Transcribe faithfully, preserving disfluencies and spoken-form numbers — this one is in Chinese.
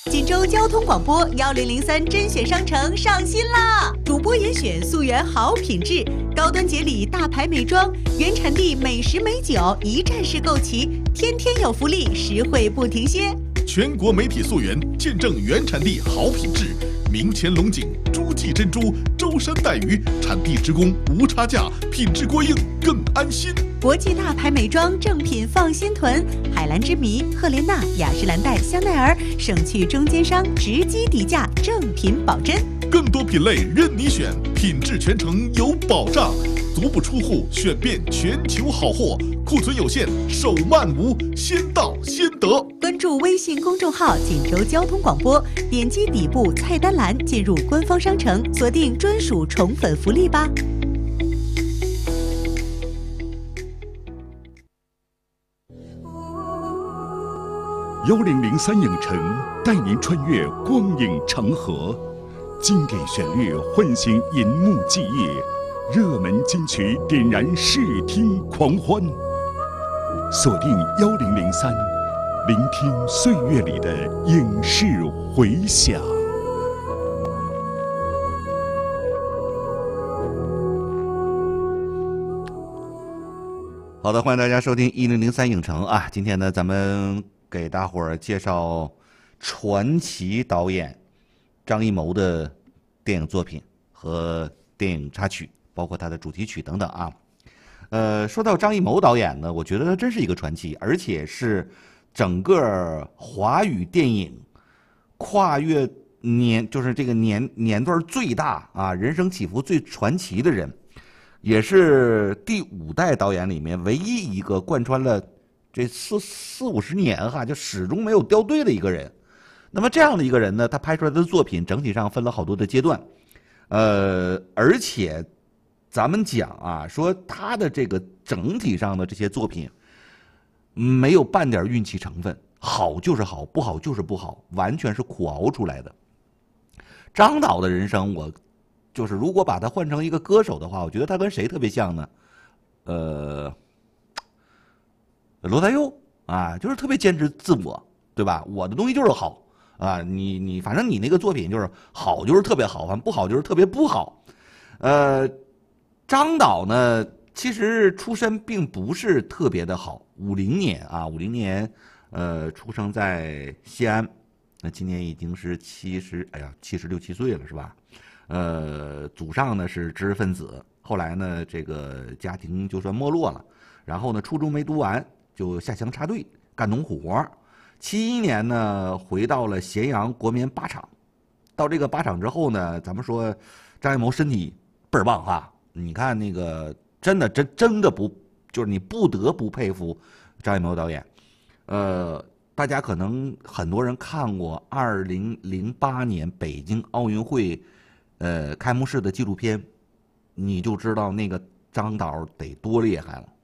锦州交通广播幺零零三甄选商城上新啦！主播严选溯源好品质，高端节礼大牌美妆，原产地美食美酒，一站式购齐，天天有福利，实惠不停歇。 全国媒体溯源，见证原产地好品质。明前龙井、诸暨珍珠、舟山带鱼，产地直供，无差价，品质过硬，更安心。 国际大牌美妆正品放心囤，海蓝之谜、赫莲娜、雅诗兰黛、香奈儿，省去中间商，直击底价，正品保真。 更多品类任你选，品质全程有保障。足不出户，选遍全球好货，库存有限，手慢无，先到先得。 关注微信公众号“锦州交通广播”，点击底部菜单栏进入官方商城，锁定专属宠粉福利吧。 幺零零三影城带您穿越光影长河，经典旋律唤醒银幕记忆，热门金曲点燃视听狂欢。锁定幺零零三，聆听岁月里的影视回响。 好的，欢迎大家收听一零零三影城啊！今天呢，咱们给大伙儿介绍传奇导演张艺谋的电影作品和电影插曲，包括他的主题曲等等啊。呃，说到张艺谋导演呢，我觉得他真是一个传奇，而且是整个华语电影跨越年，就是这个年年段最大啊，人生起伏最传奇的人，也是第五代导演里面唯一一个贯穿了这四四五十年哈，就始终没有掉队的一个人。那么这样的一个人呢，他拍出来的作品整体上分了好多的阶段，呃，而且咱们讲啊，说他的这个整体上的这些作品，没有半点运气成分，好就是好，不好就是不好，完全是苦熬出来的。张导的人生，我就是如果把他换成一个歌手的话，我觉得他跟谁特别像呢？呃，罗大佑啊，就是特别坚持自我，对吧？我的东西就是好啊，你你反正你那个作品就是好，就是特别好，反正不好就是特别不好。呃，张导呢，其实出身并不是特别的好，五零年啊，五零年，呃，出生在西安，那今年已经是七十，哎呀，七十六七岁了，是吧？呃，祖上呢是知识分子，后来呢，这个家庭就算没落了，然后呢，初中没读完就下乡插队干农活。七一年呢，回到了咸阳国棉八厂。到这个八厂之后呢，咱们说张艺谋身体倍儿棒哈。你看那个真的真真的不，就是你不得不佩服张艺谋导演。呃，大家可能很多人看过二零零八年北京奥运会呃开幕式的纪录片，你就知道那个张导得多厉害了